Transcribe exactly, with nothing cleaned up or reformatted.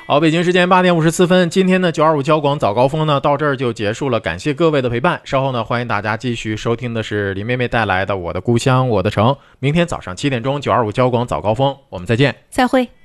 好，北京时间八点五十四分，今天的九二五交广早高峰呢到这儿就结束了，感谢各位的陪伴。稍后呢，欢迎大家继续收听的是林妹妹带来的《我的故乡我的城》。明天早上七点钟，九二五交广早高峰，我们再见， 再会。